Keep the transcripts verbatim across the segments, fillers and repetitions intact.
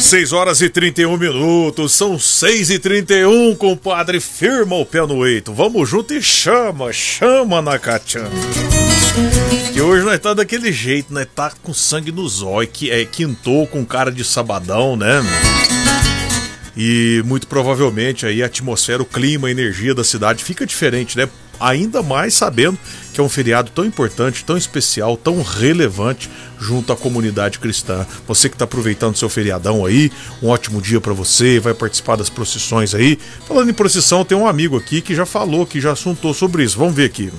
seis horas e trinta e um minutos, são seis e trinta e um, compadre, firma o pé no eito, vamos junto e chama, chama na caixinha. Que hoje nós tá daquele jeito, nós tá com sangue nos olhos, que é quintou com cara de sabadão, né? E muito provavelmente aí a atmosfera, o clima, a energia da cidade fica diferente, né? Ainda mais sabendo que é um feriado tão importante, tão especial, tão relevante junto à comunidade cristã. Você que está aproveitando seu feriadão aí, um ótimo dia para você, vai participar das procissões aí. Falando em procissão, tem um amigo aqui que já falou, que já assuntou sobre isso. Vamos ver aqui.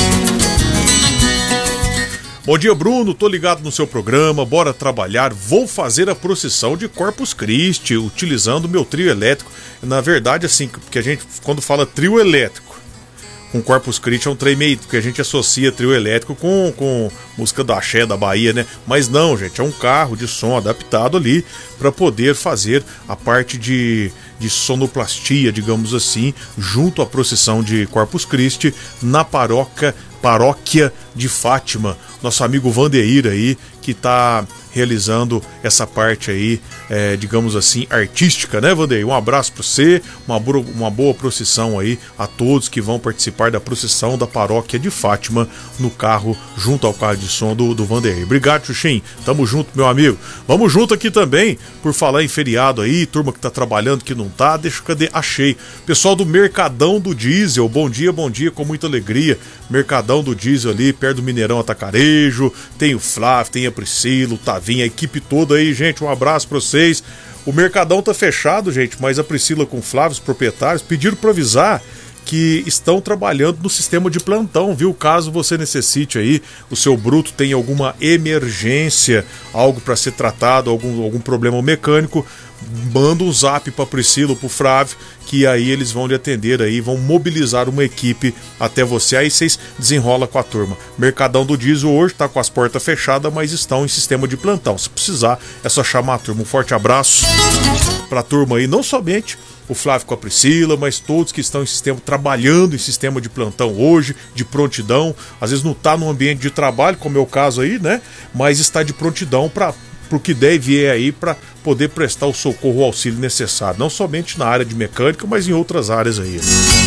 Bom dia, Bruno, tô ligado no seu programa, bora trabalhar, vou fazer a procissão de Corpus Christi, utilizando o meu trio elétrico. Na verdade, assim, porque a gente, quando fala trio elétrico, com Corpus Christi é um trem meio que a gente associa trio elétrico com, com música da axé da Bahia, né? Mas não, gente, é um carro de som adaptado ali para poder fazer a parte de, de sonoplastia, digamos assim, junto à procissão de Corpus Christi na paróquia, paróquia de Fátima. Nosso amigo Vandeir aí, que está realizando essa parte aí, é, digamos assim, artística, né, Vandeir? Um abraço para você, uma, uma boa procissão aí a todos que vão participar da procissão da paróquia de Fátima no carro, junto ao carro de som do, do Vandeir. Obrigado, Xuxim. Tamo junto, meu amigo. Vamos junto aqui também, por falar em feriado aí, turma que tá trabalhando, que não tá, deixa, cadê? Achei. Pessoal do Mercadão do Diesel, bom dia, bom dia, com muita alegria. Mercadão do Diesel ali, perto do Mineirão Atacarejo, tem o Flávio, tem a Priscila, o Tavinho, a equipe toda aí, gente, um abraço pra vocês. O Mercadão tá fechado, gente, mas a Priscila com o Flávio, os proprietários, pediram pra avisar que estão trabalhando no sistema de plantão, viu? Caso você necessite aí, o seu bruto tem alguma emergência, algo para ser tratado, algum, algum problema mecânico, manda um zap para Priscila ou para o Flávio, que aí eles vão lhe atender aí, vão mobilizar uma equipe até você, aí vocês desenrolam com a turma. Mercadão do Diesel hoje está com as portas fechadas, mas estão em sistema de plantão. Se precisar, é só chamar a turma. Um forte abraço para a turma aí, não somente o Flávio com a Priscila, mas todos que estão em sistema, trabalhando em sistema de plantão hoje, de prontidão. Às vezes não está no ambiente de trabalho, como é o caso aí, né? Mas está de prontidão para o que deve ir aí para poder prestar o socorro, o auxílio necessário. Não somente na área de mecânica, mas em outras áreas aí.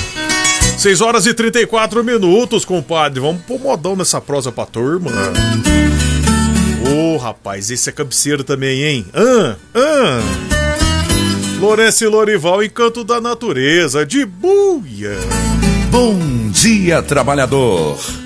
seis horas e trinta e quatro minutos, compadre. Vamos pôr modão nessa prosa pra turma. Ô, oh, rapaz, esse é cabeceiro também, hein? Ah, ah. Lourenço e Lorival, Encanto da Natureza, de buia. Bom dia, trabalhador.